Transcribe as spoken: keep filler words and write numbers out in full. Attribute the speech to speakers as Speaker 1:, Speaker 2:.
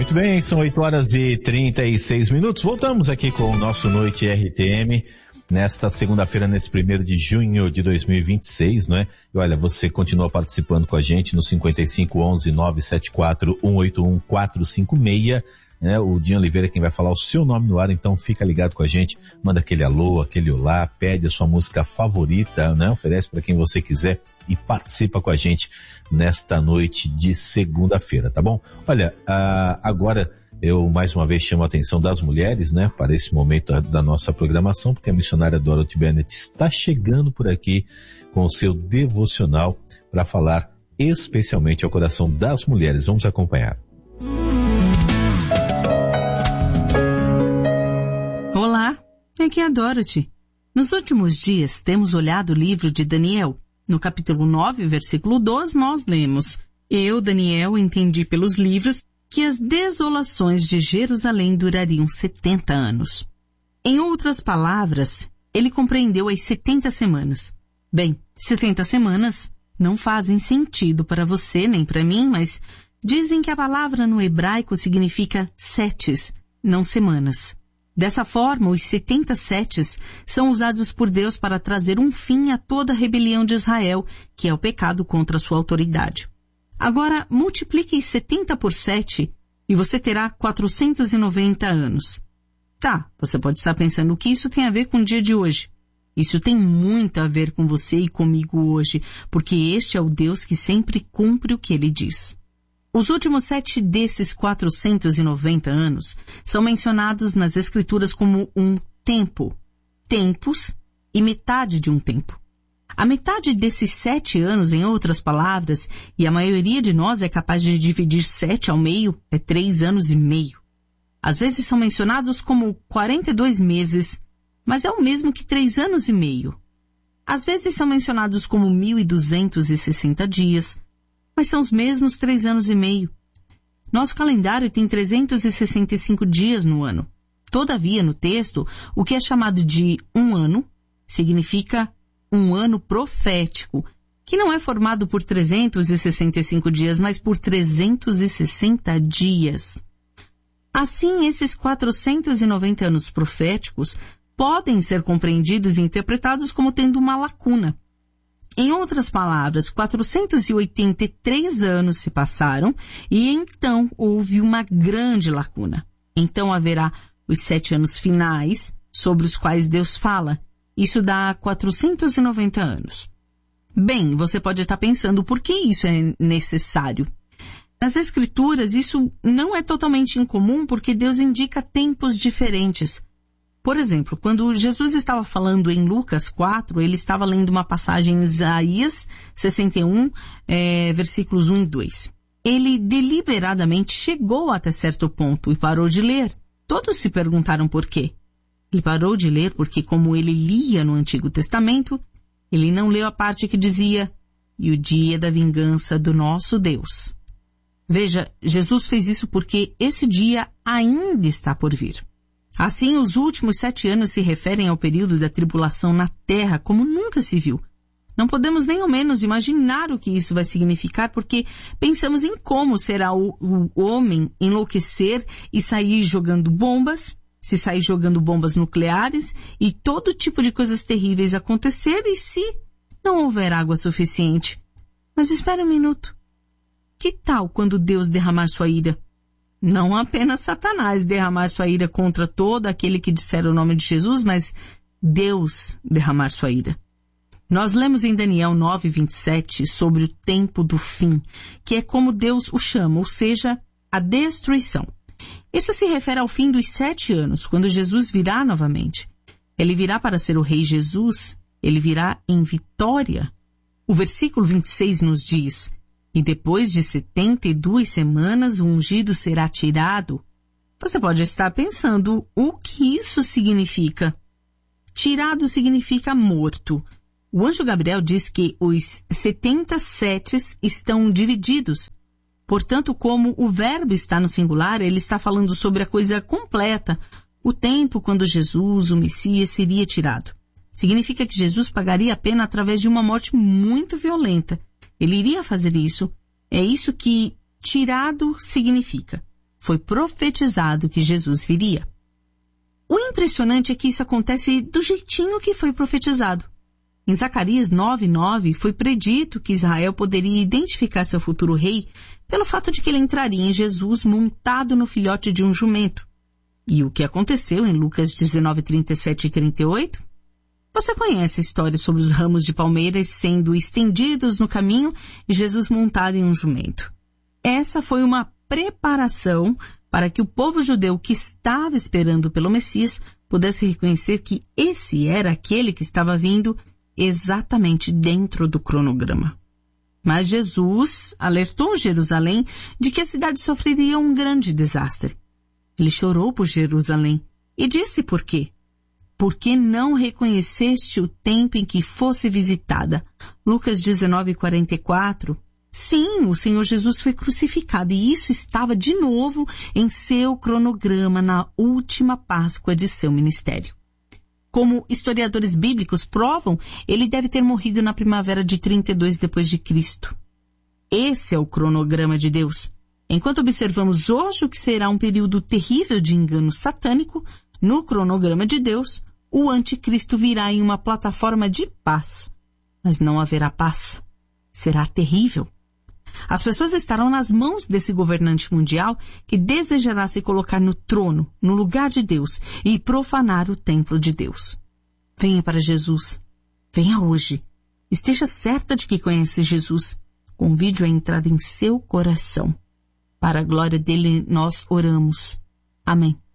Speaker 1: Muito bem, são oito horas e trinta e seis minutos. Voltamos aqui com o nosso Noite R T M nesta segunda-feira, nesse primeiro de junho de dois mil e vinte e seis, não é? E olha, você continua participando com a gente no cinquenta e cinco, onze, nove sete quatro, um oito um, quatro cinco seis, né? O Dinho Oliveira é quem vai falar o seu nome no ar, então fica ligado com a gente, manda aquele alô, aquele olá, pede a sua música favorita, né? Oferece para quem você quiser e participa com a gente nesta noite de segunda-feira, tá bom? Olha, ah, agora eu mais uma vez chamo a atenção das mulheres, né, para esse momento da nossa programação, porque a missionária Dorothy Bennett está chegando por aqui com o seu devocional para falar especialmente ao coração das mulheres. Vamos acompanhar.
Speaker 2: Olá, aqui é a Dorothy. Nos últimos dias temos olhado o livro de Daniel. No capítulo nove, versículo doze, nós lemos: Eu, Daniel, entendi pelos livros que as desolações de Jerusalém durariam setenta anos. Em outras palavras, ele compreendeu as setenta semanas. Bem, setenta semanas não fazem sentido para você nem para mim, mas dizem que a palavra no hebraico significa setes, não semanas. Dessa forma, os setenta setes são usados por Deus para trazer um fim a toda a rebelião de Israel, que é o pecado contra a sua autoridade. Agora, multiplique setenta por sete e você terá quatrocentos e noventa anos. Tá, você pode estar pensando o que isso tem a ver com o dia de hoje. Isso tem muito a ver com você e comigo hoje, porque este é o Deus que sempre cumpre o que ele diz. Os últimos sete desses quatrocentos e noventa anos são mencionados nas Escrituras como um tempo, tempos e metade de um tempo. A metade desses sete anos, em outras palavras, e a maioria de nós é capaz de dividir sete ao meio, é três anos e meio. Às vezes são mencionados como quarenta e dois meses, mas é o mesmo que três anos e meio. Às vezes são mencionados como mil duzentos e sessenta dias, mas são os mesmos três anos e meio. Nosso calendário tem trezentos e sessenta e cinco dias no ano. Todavia, no texto, o que é chamado de um ano significa um ano profético, que não é formado por trezentos e sessenta e cinco dias, mas por trezentos e sessenta dias. Assim, esses quatrocentos e noventa anos proféticos podem ser compreendidos e interpretados como tendo uma lacuna. Em outras palavras, quatrocentos e oitenta e três anos se passaram e então houve uma grande lacuna. Então haverá os sete anos finais sobre os quais Deus fala. Isso dá quatrocentos e noventa anos. Bem, você pode estar pensando por que isso é necessário. Nas Escrituras, isso não é totalmente incomum porque Deus indica tempos diferentes. Por exemplo, quando Jesus estava falando em Lucas quatro, ele estava lendo uma passagem em Isaías sessenta e um, é, versículos um e dois. Ele deliberadamente chegou até certo ponto e parou de ler. Todos se perguntaram por quê. Ele parou de ler porque, como ele lia no Antigo Testamento, ele não leu a parte que dizia: e o dia da vingança do nosso Deus. Veja, Jesus fez isso porque esse dia ainda está por vir. Assim, os últimos sete anos se referem ao período da tribulação na terra como nunca se viu. Não podemos nem ao menos imaginar o que isso vai significar porque pensamos em como será o, o homem enlouquecer e sair jogando bombas, se sair jogando bombas nucleares e todo tipo de coisas terríveis acontecer e se não houver água suficiente. Mas espere um minuto. Que tal quando Deus derramar sua ira? Não apenas Satanás derramar sua ira contra todo aquele que disser o nome de Jesus, mas Deus derramar sua ira. Nós lemos em Daniel nove, vinte e sete sobre o tempo do fim, que é como Deus o chama, ou seja, a destruição. Isso se refere ao fim dos sete anos, quando Jesus virá novamente. Ele virá para ser o Rei Jesus, ele virá em vitória. O versículo vinte e seis nos diz: e depois de setenta e duas semanas o ungido será tirado. Você pode estar pensando o que isso significa. Tirado significa morto. O anjo Gabriel diz que os setenta setes estão divididos. Portanto, como o verbo está no singular, ele está falando sobre a coisa completa, o tempo quando Jesus, o Messias, seria tirado. Significa que Jesus pagaria a pena através de uma morte muito violenta. Ele iria fazer isso. É isso que tirado significa. foi profetizado que Jesus viria. O impressionante é que isso acontece do jeitinho que foi profetizado. Em Zacarias nove, nove, foi predito que Israel poderia identificar seu futuro rei pelo fato de que ele entraria em Jesus montado no filhote de um jumento. E o que aconteceu em Lucas dezenove, trinta e sete e trinta e oito? Você conhece a história sobre os ramos de palmeiras sendo estendidos no caminho e Jesus montado em um jumento. Essa foi uma preparação para que o povo judeu que estava esperando pelo Messias pudesse reconhecer que esse era aquele que estava vindo exatamente dentro do cronograma. Mas Jesus alertou Jerusalém de que a cidade sofreria um grande desastre. Ele chorou por Jerusalém e disse por quê. Porque não reconheceste o tempo em que fosse visitada. Lucas dezenove, quarenta e quatro. Sim, o Senhor Jesus foi crucificado e isso estava de novo em seu cronograma na última Páscoa de seu ministério. Como historiadores bíblicos provam, ele deve ter morrido na primavera de trinta e dois depois de Cristo. Esse é o cronograma de Deus. Enquanto observamos hoje o que será um período terrível de engano satânico, no cronograma de Deus, o anticristo virá em uma plataforma de paz. Mas não haverá paz. Será terrível. As pessoas estarão nas mãos desse governante mundial que desejará se colocar no trono, no lugar de Deus, e profanar o templo de Deus. Venha para Jesus. Venha hoje. Esteja certa de que conhece Jesus. Convide-o a entrar em seu coração. Para a glória dele nós oramos. Amém.